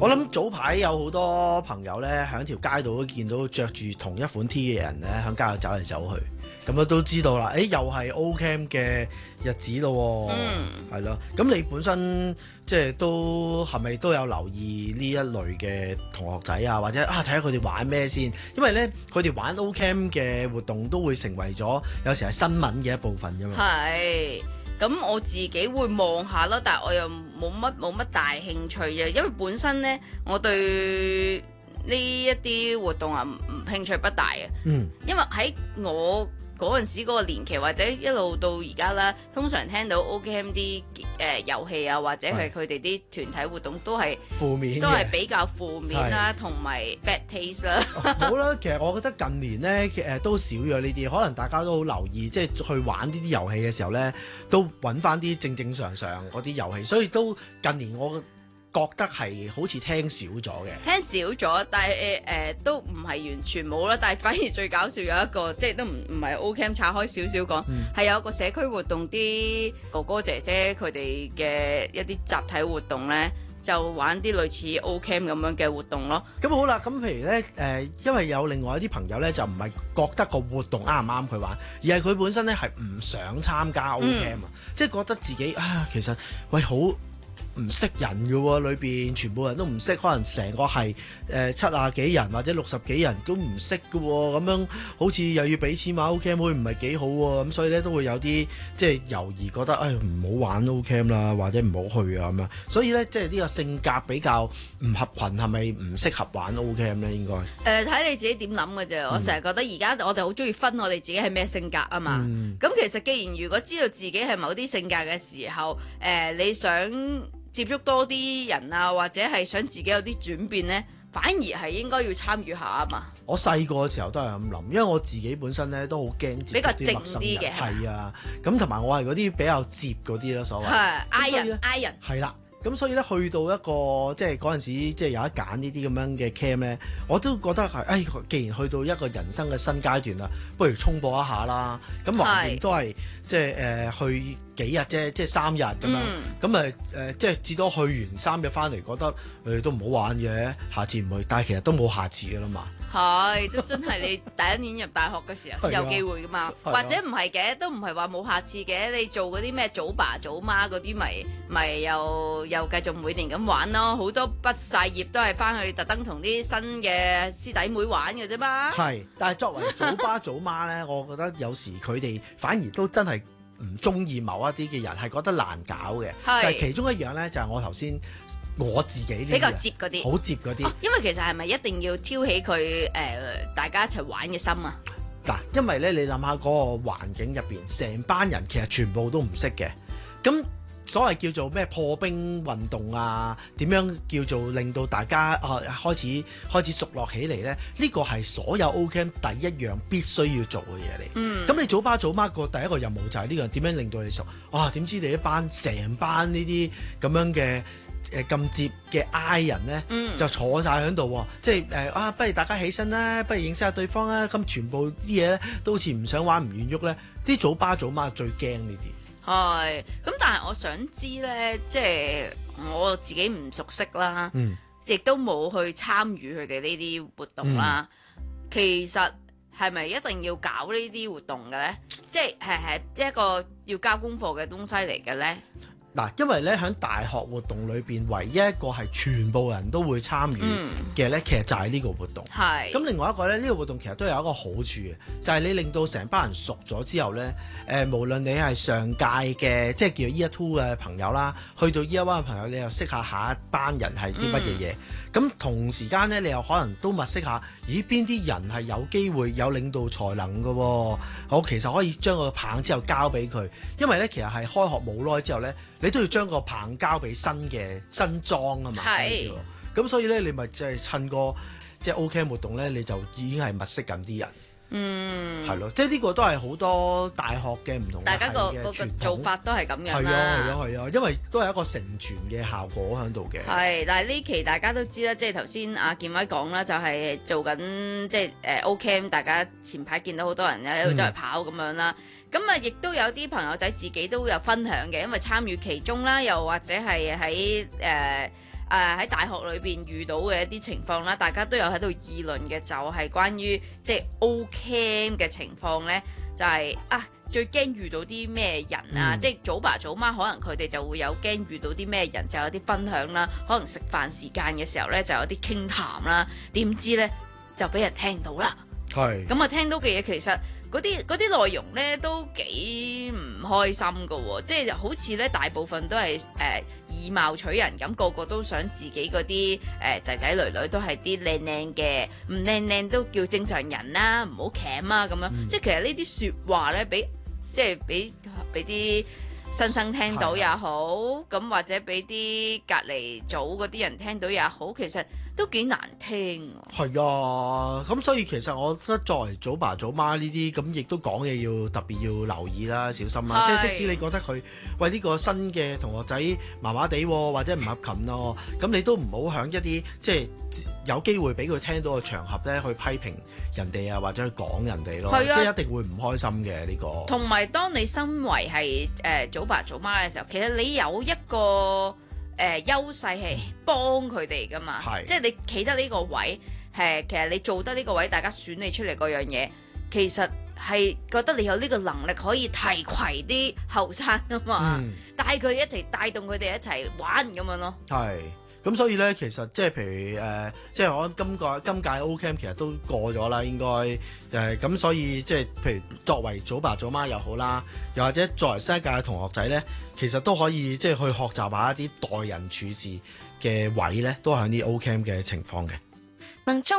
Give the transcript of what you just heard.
我諗早排有好多朋友咧喺條街度都見到着住同一款 T 嘅人咧喺街度走嚟走去，咁啊都知道啦。又係 O-Camp 嘅日子咯，係咯。咁你本身即係都係咪都有留意呢一類嘅同學仔啊，或者睇下佢哋玩咩先？因為咧佢哋玩 O-Camp 嘅活動都會成為咗有時係新聞嘅一部分㗎嘛。 係。咁我自己會望下咯，但係我又冇乜大興趣嘅，因為本身呢，我對呢一啲活動啊興趣不大嘅。因為喺我嗰陣時嗰個年期或者一路到而家啦，通常聽到 O-Camp 啲遊戲啊，或者係佢哋啲團體活動都係負面， 都係比較負面啦，同埋 bad taste 啦。 好啦，其實我覺得近年咧都少咗呢啲，可能大家都好留意，即係去玩呢啲遊戲嘅時候咧，都揾翻啲正正常常嗰啲遊戲，所以都近年我覺得係好似聽少咗嘅， 聽少咗，但係都唔係完全冇啦。但係反而最搞笑有一個，即係都唔係 O-Camp 拆開少少講，係有一個社區活動，啲哥哥姐姐佢哋嘅一啲集體活動咧，就玩啲類似 O-Camp 咁樣嘅活動咯。 咁好啦，咁譬如咧因為有另外一啲朋友咧，就唔係覺得個活動啱唔啱佢玩，而係佢本身咧係唔想參加 O-Camp 啊，即係覺得自己其實喂好唔識人嘅喎，裏邊全部人都唔識，可能成個係70幾人或者60幾人都唔識嘅喎，咁樣好似又要俾錢玩 O-Camp 會唔係幾好喎，咁所以咧都會有啲即係猶豫，覺得唔好玩 O-Camp 啦，或者唔好去啊咁樣，所以咧即係呢個性格比較唔合群，係咪唔適合玩 O-Camp 咧？應該睇你自己點諗嘅啫。我成日覺得而家我哋好中意分我哋自己係咩性格啊嘛。咁其實既然如果知道自己係某啲性格嘅時候，你想接觸多啲人啊，或者係想自己有啲轉變呢，反而係應該要參與下啊嘛。 我細個嘅時候都係咁諗，因為我自己本身咧都好驚接觸啲陌生人， 比較靜啲嘅。 係啊，咁同埋我係嗰啲比較接嗰啲啦，所謂係I 人係啦。咁所以咧，去到一個即係嗰陣時，即係有得揀呢啲咁樣嘅 camp 咧，我都覺得係，既然去到一個人生嘅新階段啦，不如衝破一下啦。咁橫掂都係即係去幾日啫，即係3日咁樣。咁即係至多去完3日翻嚟，覺得都唔好玩嘅，下次唔去。但係其實都冇下次㗎啦嘛。 係，都真係你第一年入大學嘅時候先有機會噶嘛，或者唔係嘅，都唔係話冇下次嘅。你做嗰啲咩組爸組媽嗰啲，咪又繼續每年咁玩咯。好多畢晒業都係翻去特登同啲新嘅師弟妹玩嘅啫嘛。 係，但係作為組爸組媽咧，我覺得有時佢哋反而都真係唔中意某一啲嘅人，係覺得難搞嘅。就係其中一樣咧，就係我頭先。我自己比較接嗰啲， 好接嗰啲， 因為其實係咪一定要挑起佢大家一齊玩嘅心啊？ 嗱，因為咧，你諗下嗰個環境入邊，成班人其實全部都唔識嘅，咁所謂叫做咩破冰運動啊？點樣叫做令到大家開始熟絡起嚟咧？呢個係所有 O-Camp 第一樣必須要做嘅嘢嚟。咁你組爸組媽個第一個任務就係呢個，點樣令到你熟？點知你成班呢啲咁樣嘅咁接嘅 I 人咧，就坐晒喺度喎，即係不如大家起身啦，不如認識下對方啦。咁全部啲嘢咧都好似唔想玩唔願喐咧，啲組爸組媽最驚呢啲。 係，咁但係我想知咧，即係我自己唔熟悉啦，亦都冇去參與佢哋呢啲活動啦。其實係咪一定要搞呢啲活動嘅咧？即係一個要交功課嘅東西嚟嘅咧？ 嗱，因為咧喺大學活動裏邊，唯一一個係全部人都會參與嘅咧，其實就係呢個活動。係。咁另外一個咧，呢個活動其實都有一個好處嘅，就係你令到成班人熟咗之後咧，無論你係上屆嘅即係叫 Year 2嘅朋友啦，去到 Year 1嘅朋友，你又識下一班人係啲乜嘢嘢。咁同時間咧，你又可能都物識下，咦邊啲人係有機會有領導才能嘅喎？我其實可以將個棒之後交俾佢，因為咧其實係開學冇耐之後咧，你都要將個棒交俾新裝啊嘛。係。咁所以咧，你咪就係趁個即係 O-Camp 活動咧，你就已經係物識緊啲人。係咯，即係呢個都係好多大學嘅唔同嘅，大家個做法都係咁樣啦。係啊，因為都係一個承傳嘅效果喺度嘅。 係，但係呢期大家都知啦，即係頭先阿健威講啦，就係做緊即係O-Camp，大家前排見到好多人喺度走嚟跑咁樣啦。咁啊，亦都有啲朋友仔自己都有分享嘅，因為參與其中啦，又或者係喺喺大學裏邊遇到嘅一啲情況啦，大家都有喺度議論嘅，就係關於即係 O Camp 嘅情況呢，就係最驚遇到啲咩人啊？即係早爸早媽可能佢哋就會有驚遇到啲咩人，就有啲分享啦。可能食飯時間嘅時候呢，就有啲傾談啦。點知呢，就俾人聽到啦。係咁啊！聽到嘅嘢其實嗰啲內容呢都幾唔開心㗎喎，即係好似呢大部分都係以貌取人咁，個個都想自己嗰啲仔仔女女都係啲靚靚嘅，唔靚靚都叫正常人啦，唔好鉗啊咁樣。即係其實呢啲説話呢，俾啲新生聽到也好，咁或者俾啲隔離組嗰啲人聽到也好，其實都幾難聽。 係啊，咁所以其實我覺得作為祖爸祖媽呢啲，咁亦都講嘢要特別要留意啦，小心啦。即使你覺得佢喂呢個新嘅同學仔麻麻地或者唔合群咯，咁你都唔好響一啲即係有機會俾佢聽到嘅場合咧去批評人哋啊，或者去講人哋咯，即係一定會唔開心嘅呢個。同埋當你身為係祖爸祖媽嘅時候，其實你有一個優勢係幫佢哋噶嘛，即係你企得呢個位，其實你做得呢個位，大家選你出嚟嗰樣嘢，其實係覺得你有呢個能力可以提攜啲後生啊嘛，帶佢一齊帶動佢哋一齊玩咁樣咯。係。咁所以咧，其實即係譬如即係我諗今屆 O Camp 其實都過咗啦，應該咁所以即係譬如作為祖爸祖媽又好啦，又或者作為新一屆嘅同學仔咧，其實都可以即係去學習下一啲待人處事嘅位咧，都係啲 O Camp 嘅情況嘅。